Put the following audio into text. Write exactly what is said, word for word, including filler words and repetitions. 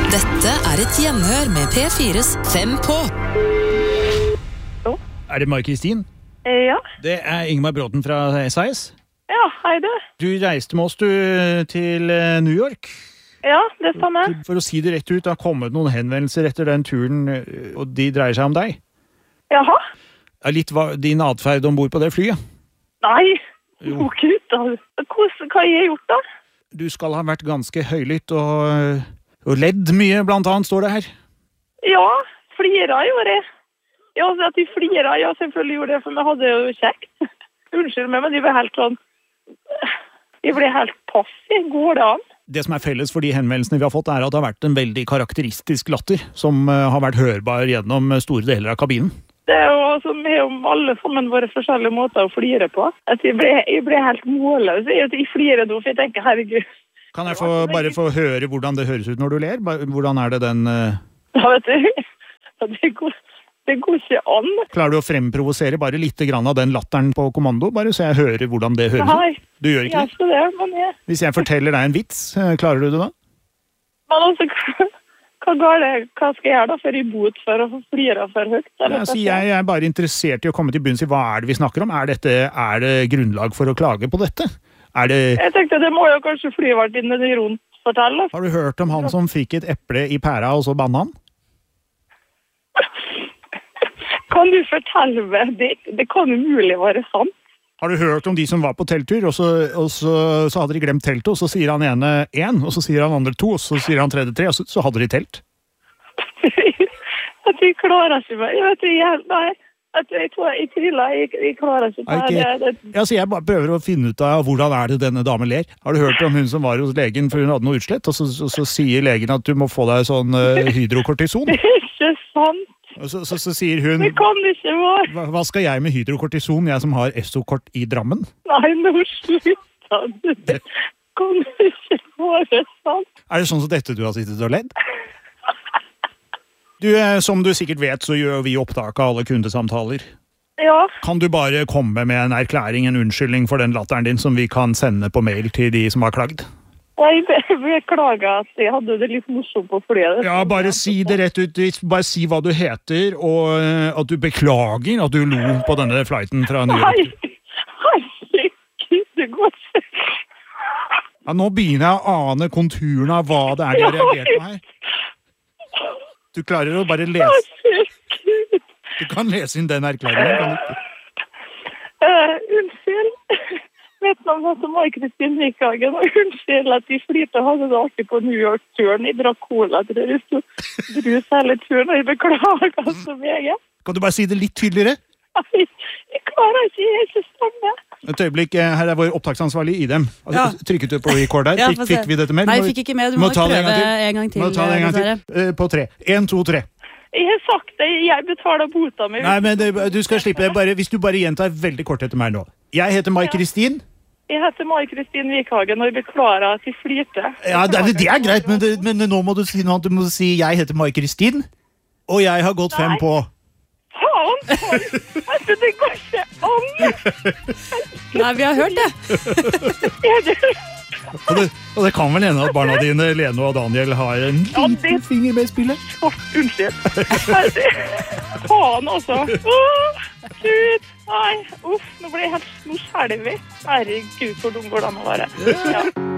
Dette er et gjenhør med P fires Fem på. Er det Mai-Kristin? Ja. Det er Ingmar Bråten fra S A S. Ja, hei du. Du reiste med oss du, til New York. Ja, det stemmer. For å si det rett ut, det har kommet noen henvendelser etter den turen, og de dreier seg om deg. Jaha? Er litt hva, din adferd ombord på det flyet? Nei, jo gud da. Hvordan, hva har jeg gjort da? Du skal ha vært ganske høylytt og, og ledd mye, blant annet, står det her. Ja, flira gjorde jeg. Ja, at de flira, ja, selvfølgelig gjorde det, for vi hadde jo kjekt. Unnskyld meg, men de ble helt sånn... De ble helt passiv, går det an? Det som er felles for de henvendelsene vi har fått, er at det har vært en veldig karakteristisk latter, som har vært hørbar gjennom store deler av kabinen. Det er jo altså, med om alle sammen våre forskjellige måter å flire på. At jeg ble, jeg ble helt målløs. Jeg, jeg flirer nå, for jeg tenker, herregud. Kan jeg få, bare få høre hvordan det høres ut når du ler? Hvordan er det den... Uh... Ja, vet du, det går, det går ikke an. Klarer du å fremprovosere bare litt grann av den latteren på kommando, bare så jeg hører hvordan det høres ut? Nei, du gjør ikke det? det men jeg... Hvis jeg forteller deg en vits, klarer du det da? Men altså... Hva går det? Hva skal jeg gjøre da for i bot for å flire for høyt? Ja, altså, jeg er bare interessert i å komme til bunns i hva er det vi snakker om. Er, dette, er det grunnlag for å klage på dette? Er det... Jeg tenkte det må jo kanskje flyvertinnene rundt fortelle. Har du hørt om han som fikk et eple i pæra og så banna han? Kan du fortelle meg? Det, det kan jo mulig være sant. Har du hørt om de som var på telttur, og, så, og så, så hadde de glemt teltet, og så sier han ene en, og så sier han andre to, og så sier han tredje tre, og så, så hadde de telt? At jeg klarer ikke meg. Jeg vet ikke, nei. At jeg tror jeg triller, jeg, jeg klarer ikke meg. Okay. Det, det... Ja, så jeg bare prøver å finne ut av hvordan er det denne damen ler. Har du hørt om hun som var hos legen for hun hadde noe utslett, og så, så, så sier legen at du må få deg sånn uh, hydrokortison? Det er ikke sant. Og så, så, så sier hun, det kan ikke være. Hva, hva skal jeg med hydrokortison, jeg som har Esso-kort i Drammen? Nei, nå slutter du. Det kan ikke være sant. Er det sånn som dette du har sittet og ledd? Du, som du sikkert vet, så gjør vi opptak av alle kundesamtaler. Ja. Kan du bare komme med en erklæring, en unnskyldning for den latteren din, som vi kan sende på mail til de som har klagd? Jeg beklager at jeg hadde det litt morsomt på flyet. Ja, bare si det rett ut. Bare si hva du heter, og at du beklager at du lo på denne flighten fra New York. Herregud, det går ikke. Ja, nå begynner jeg å ane konturen av hva det er de har reagert på her. Du klarer å bare lese. Du kan lese inn den erklæringen, kan du ikke? Uh, unnskyld. Vet du om at Mai-Kristin Vikhagen, og unnskyld at de flirte og hadde det alltid på New York-turen. Jeg drakk cola til dere stod brus hele turen, og jeg beklager så mye. Kan du bare si det litt tydeligere? Nei, jeg klarer ikke, jeg er ikke stemme. Et øyeblikk, her er vår opptaksansvarlig i dem. Altså, ja. Trykket du på record der? Ja, fikk, fikk vi dette med? Nei, jeg fikk ikke med. Du må, må prøve en gang til. En gang til, må ta det en gang til. Uh, på tre. En, to, tre. Jeg har sagt det, jeg betaler bota mi. Nei, men det, du skal slippe det. Bare, hvis du bare gjentar veldig kort etter meg nå. Jeg heter Mai-Kristin. Jeg heter Mai-Kristin Vikhagen, og jeg beklager at jeg flirte. Ja, det, det er greit, men, det, men nå må du si noe annet. Du må si jeg heter Mai-Kristin, og jeg har gått fem på. Faen, altså, det går ikke an. Nei, vi har hørt det. Er det... Og det, og det kan vel hende at barna dine, Lene og Daniel, har en liten ja, det... finger med i spillet? Oh, unnskyld. Faen, altså. Åh, Gud. Nei, uff, nå ble jeg helt skjelvet. Herregud, hvor dum går det an å være. Ja.